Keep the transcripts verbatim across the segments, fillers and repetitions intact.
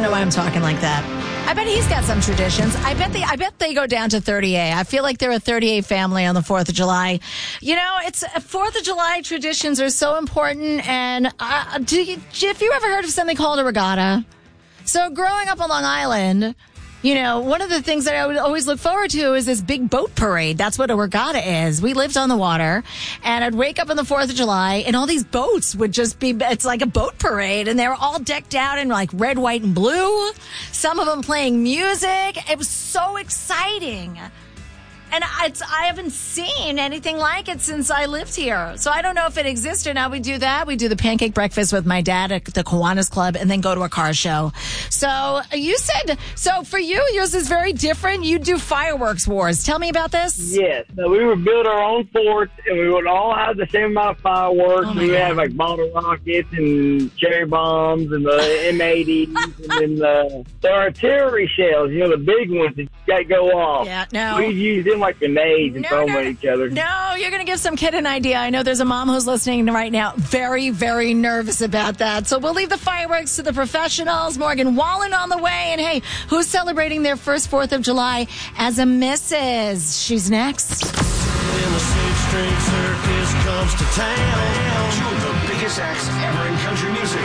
know why I'm talking like that. I bet he's got some traditions. I bet they I bet they go down to thirty A. I feel like they're a thirty A family on the fourth of July. You know, it's fourth of July traditions are so important. And uh, do you, have you ever heard of something called a regatta? So growing up on Long Island, you know, one of the things that I would always look forward to is this big boat parade. That's what a regatta is. We lived on the water, and I'd wake up on the fourth of July, and all these boats would just be, it's like a boat parade, and they were all decked out in like red, white, and blue. Some of them playing music. It was so exciting. And it's, I haven't seen anything like it since I lived here. So I don't know if it existed. Now we do that. We do the pancake breakfast with my dad at the Kiwanis Club and then go to a car show. So you said, so for you, yours is very different. You do fireworks wars. Tell me about this. Yes. So we would build our own forts, and we would all have the same amount of fireworks. Oh we would God. have like bottle rockets and cherry bombs and the M eighties and then the, the artillery shells, you know, the big ones that got to go off. Yeah, no. We'd use them like grenades and No, throw them no, at each other. No, you're going to give some kid an idea. I know there's a mom who's listening right now, very, very nervous about that. So we'll leave the fireworks to the professionals. Morgan Wallen on the way. And hey, who's celebrating their first fourth of July as a missus? She's next. When the six-string circus comes to town, Two of the biggest acts ever in country music.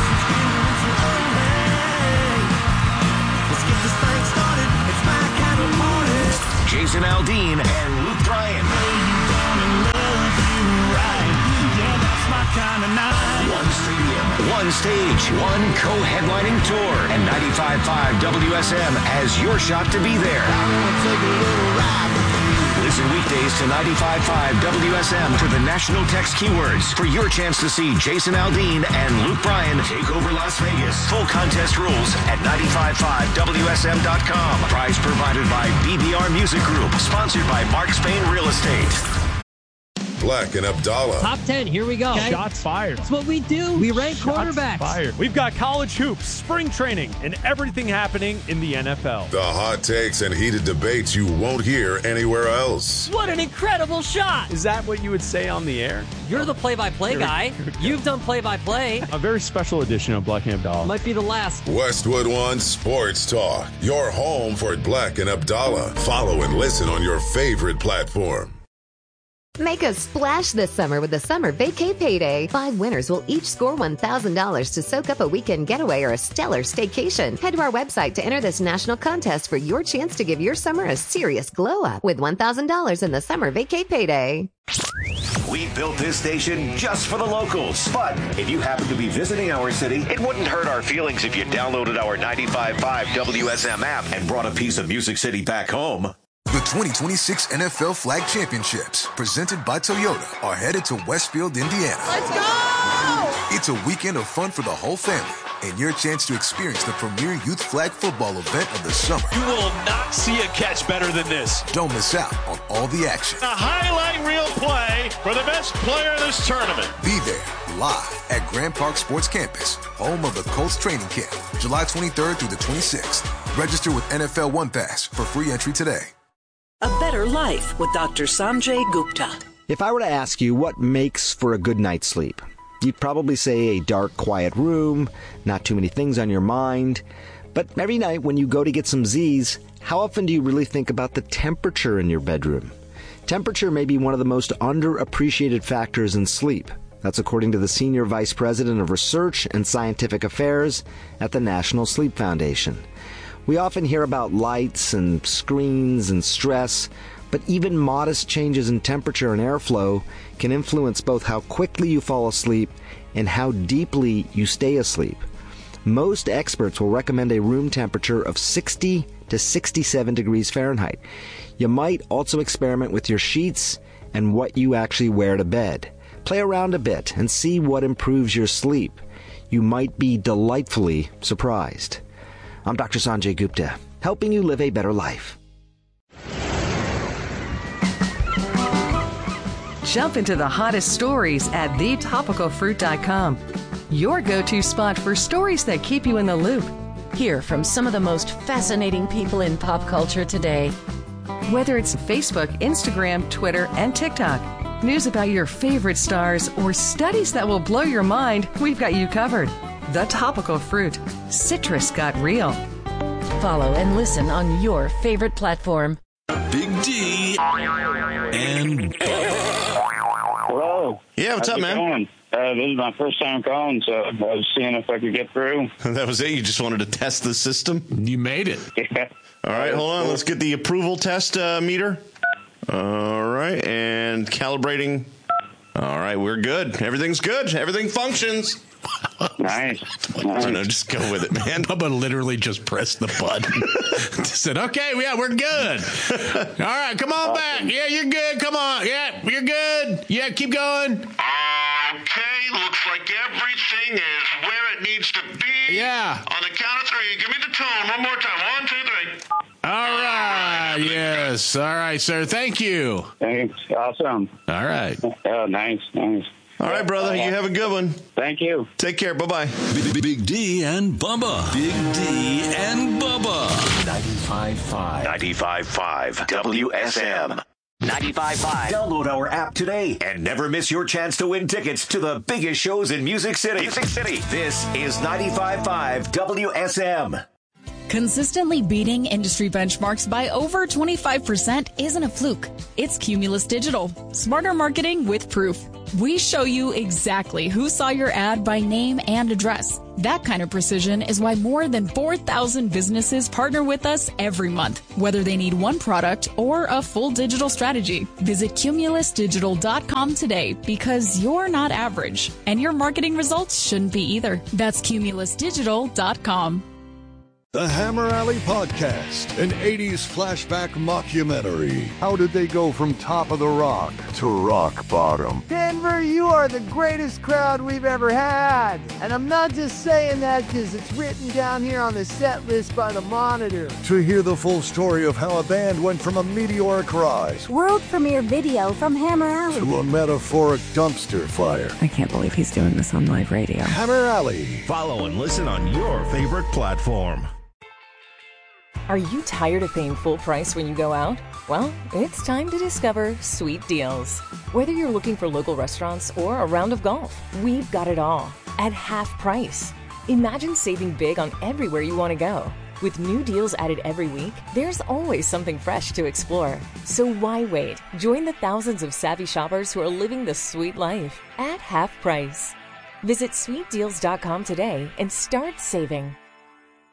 let's get this thing started. It's my kind of party. Jason Aldean and Luke Bryan. My kind of night. One stadium, one stage, one co-headlining tour, and ninety-five point five W S M has your shot to be there. I want to take a little ride with you. Listen weekdays to ninety-five point five W S M to the national text keywords for your chance to see Jason Aldean and Luke Bryan take over Las Vegas. Full contest rules at ninety-five point five W S M dot com. Prize provided by B B R Music Group. Sponsored by Mark Spain Real Estate. Black and Abdallah. Top ten, here we go. Okay? Shots fired. That's what we do. We rank Shots quarterbacks. fired. We've got college hoops, spring training, and everything happening in the N F L. The hot takes and heated debates you won't hear anywhere else. What an incredible shot. Is that what you would say on the air? You're the play-by-play guy. You've done play-by-play. A very special edition of Black and Abdallah. Might be the last. Westwood One Sports Talk. Your home for Black and Abdallah. Follow and listen on your favorite platform. Make a splash this summer with the Summer Vacay Payday. Five winners will each score one thousand dollars to soak up a weekend getaway or a stellar staycation. Head to our website to enter this national contest for your chance to give your summer a serious glow up with one thousand dollars in the Summer Vacay Payday. We built this station just for the locals. But if you happen to be visiting our city, it wouldn't hurt our feelings if you downloaded our ninety-five point five W S M app and brought a piece of Music City back home. The twenty twenty-six N F L Flag Championships, presented by Toyota, are headed to Westfield, Indiana. Let's go! It's a weekend of fun for the whole family and your chance to experience the premier youth flag football event of the summer. You will not see a catch better than this. Don't miss out on all the action. A highlight reel play for the best player in this tournament. Be there live at Grand Park Sports Campus, home of the Colts training camp, July twenty-third through the twenty-sixth. Register with N F L One Pass for free entry today. A better life with Doctor Sanjay Gupta. If I were to ask you what makes for a good night's sleep, you'd probably say a dark, quiet room, not too many things on your mind. But every night when you go to get some Z's, how often do you really think about the temperature in your bedroom? Temperature may be one of the most underappreciated factors in sleep. That's according to the Senior Vice President of Research and Scientific Affairs at the National Sleep Foundation. We often hear about lights and screens and stress, but even modest changes in temperature and airflow can influence both how quickly you fall asleep and how deeply you stay asleep. Most experts will recommend a room temperature of sixty to sixty-seven degrees Fahrenheit. You might also experiment with your sheets and what you actually wear to bed. Play around a bit and see what improves your sleep. You might be delightfully surprised. I'm Doctor Sanjay Gupta, helping you live a better life. Jump into the hottest stories at the topical fruit dot com. Your go-to spot for stories that keep you in the loop. Hear from some of the most fascinating people in pop culture today. Whether it's Facebook, Instagram, Twitter, and TikTok, news about your favorite stars, or studies that will blow your mind, we've got you covered. The Topical Fruit. Citrus got real. Follow and listen on your favorite platform. Big D and Hello. Yeah, what's How's up, it man? going? Uh, this is my first time calling, so I was seeing if I could get through. That was it? You just wanted to test the system? You made it. Yeah. All right, hold on. Let's get the approval test uh, meter. All right, and calibrating. All right, we're good. Everything's good. Everything functions. Nice. I don't know, just go with it, man. Bubba literally just pressed the button. Said, okay, yeah, we're good. All right, come on back. Yeah, you're good. Come on. Yeah, you're good. Yeah, keep going. Okay, looks like everything is where it needs to be. Yeah. On the count of three, give me the tone one more time. One, two, three. All right. Yes. All right, sir. Thank you. Thanks. Awesome. All right. Oh, nice, nice. All right, brother. You have a good one. Thank you. Take care. Bye-bye. Big, Big D and Bubba. Big D and Bubba. ninety-five point five. ninety-five point five W S M. ninety-five point five. Download our app today and never miss your chance to win tickets to the biggest shows in Music City. Music City. This is ninety-five point five W S M. Consistently beating industry benchmarks by over twenty-five percent isn't a fluke. It's Cumulus Digital. Smarter marketing with proof. We show you exactly who saw your ad by name and address. That kind of precision is why more than four thousand businesses partner with us every month, whether they need one product or a full digital strategy. Visit cumulus digital dot com today because you're not average, and your marketing results shouldn't be either. That's cumulus digital dot com. The Hammer Alley Podcast, an eighties flashback mockumentary. How did they go from top of the rock to rock bottom? Denver, you are the greatest crowd we've ever had. And I'm not just saying that because it's written down here on the set list by the Monitor. To hear the full story of how a band went from a meteoric rise world premiere video from Hammer Alley to a metaphoric dumpster fire. I can't believe he's doing this on live radio. Hammer Alley. Follow and listen on your favorite platform. Are you tired of paying full price when you go out? Well, it's time to discover Sweet Deals. Whether you're looking for local restaurants or a round of golf, we've got it all at half price. Imagine saving big on everywhere you want to go. With new deals added every week, there's always something fresh to explore. So why wait? Join the thousands of savvy shoppers who are living the sweet life at half price. Visit sweet deals dot com today and start saving.